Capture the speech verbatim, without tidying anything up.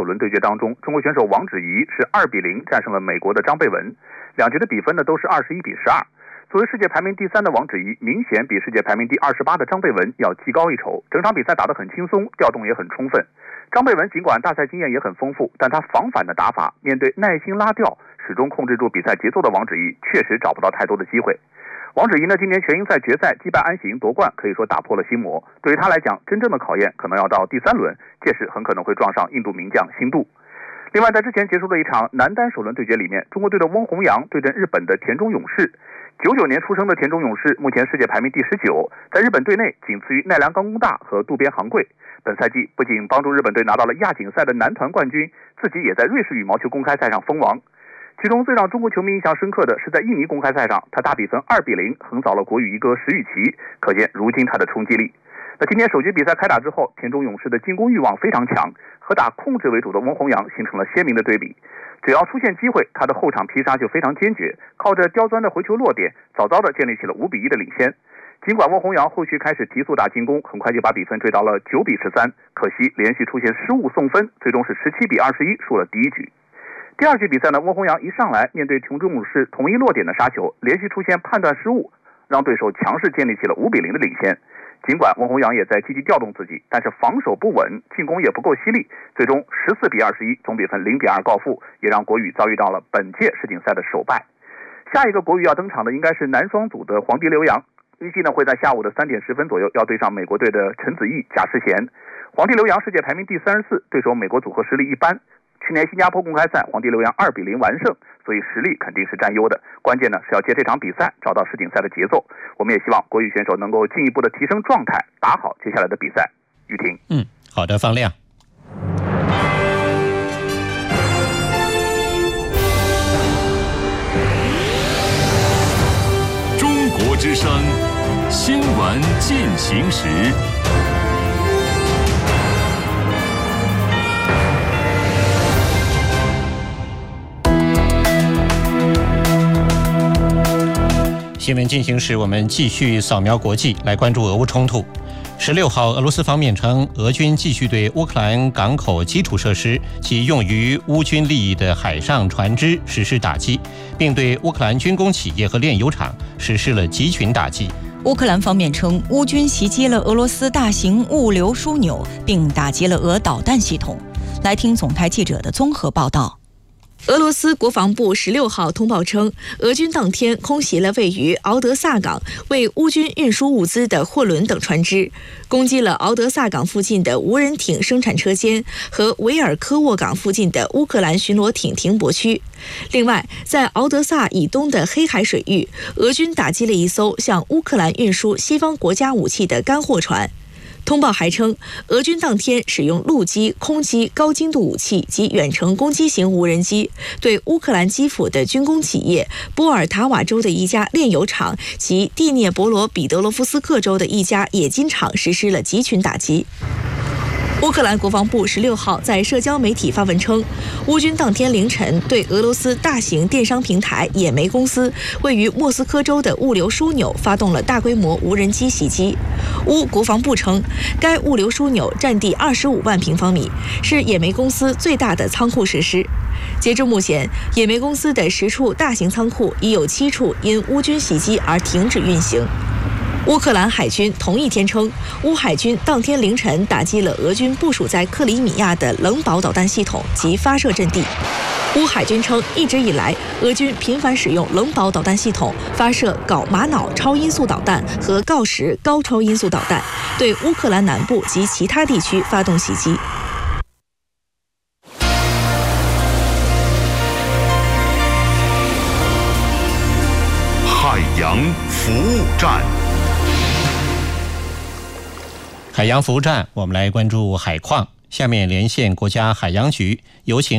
轮对决当中，中国选手王芷怡是二比零战胜了美国的张贝文，两局的比分呢都是二十一比十二。作为世界排名第三的王芷怡，明显比世界排名第二十八的张贝文要技高一筹，整场比赛打得很轻松，调动也很充分。张贝文尽管大赛经验也很丰富，但他防反的打法，面对耐心拉吊、始终控制住比赛节奏的王芷怡，确实找不到太多的机会。王芷怡呢，今年全英赛决赛击败安行夺冠，可以说打破了心魔。对于他来讲，真正的考验可能要到第三轮，届时很可能会撞上印度名将辛杜。另外，在之前结束的一场男单首轮对决里面，中国队的翁宏阳对阵日本的田中勇士。九九年出生的田中勇士，目前世界排名第十九，在日本队内仅次于奈良冈功大和渡边航贵。本赛季不仅帮助日本队拿到了亚锦赛的男团冠军，自己也在瑞士羽毛球公开赛上封王。其中最让中国球迷印象深刻的是在印尼公开赛上，他大比分二比零横扫了国羽一哥石宇奇，可见如今他的冲击力。那今天首局比赛开打之后，田中勇士的进攻欲望非常强，和打控制为主的翁宏阳形成了鲜明的对比。只要出现机会，他的后场劈杀就非常坚决，靠着刁钻的回球落点，早早的建立起了五比一的领先。尽管翁宏阳后续开始提速打进攻，很快就把比分追到了九比十三，可惜连续出现失误送分，最终是十七比二十一输了第一局。第二局比赛呢，翁宏阳一上来面对田中勇士同一落点的杀球，连续出现判断失误，让对手强势建立起了五比零的领先。尽管翁宏阳也在积极调动自己，但是防守不稳，进攻也不够犀利，最终十四比二十一，总比分零比二告负，也让国羽遭遇到了本届世锦赛的首败。下一个国羽要登场的应该是男双组的黄帝刘洋，预计呢会在下午的三点十分左右要对上美国队的陈子毅、贾世贤。黄帝刘洋世界排名第三十四，对手美国组合实力一般。去年新加坡公开赛，黄帝刘洋二比零完胜，所以实力肯定是占优的。关键呢是要借这场比赛找到世锦赛的节奏。我们也希望国羽选手能够进一步的提升状态，打好接下来的比赛。雨婷， 嗯，好的，方亮。 中国之声，新闻进行时。 新闻进行时，我们继续扫描国际，来关注俄乌冲突。十六号，俄罗斯方面称，俄军继续对乌克兰港口基础设施及用于乌军利益的海上船只实施打击，并对乌克兰军工企业和炼油厂实施了集群打击。 乌克兰方面称，乌军袭击了俄罗斯大型物流枢纽，并打击了俄导弹系统。来听总台记者的综合报道。 俄罗斯国防部十六号通报称，俄军当天空袭了位于敖德萨港为乌军运输物资的货轮等船只，攻击了敖德萨港附近的无人艇生产车间和维尔科沃港附近的乌克兰巡逻艇停泊区。另外，在敖德萨以东的黑海水域，俄军打击了一艘向乌克兰运输西方国家武器的干货船。通报还称，俄军当天使用陆基、空基、高精度武器及远程攻击型无人机，对乌克兰基辅的军工企业、波尔塔瓦州的一家炼油厂及蒂涅博罗彼得罗夫斯克州的一家冶金厂实施了集群打击。乌克兰国防部十六号在社交媒体发文称，乌军当天凌晨对俄罗斯大型电商平台野莓公司位于莫斯科州的物流枢纽发动了大规模无人机袭击。乌国防部称，该物流枢纽占地二十五万平方米，是野莓公司最大的仓库设施。截至目前，野莓公司的十处大型仓库已有七处因乌军袭击而停止运行。乌克兰海军同一天称，乌海军当天凌晨打击了俄军部署在克里米亚的冷堡导弹系统及发射阵地。乌海军称，一直以来，俄军频繁使用冷堡导弹系统发射镐玛瑙超音速导弹和锆石高超音速导弹，对乌克兰南部及其他地区发动袭击。 海洋服务站。 海洋服务站，我们来关注海况。下面连线国家海洋局，有请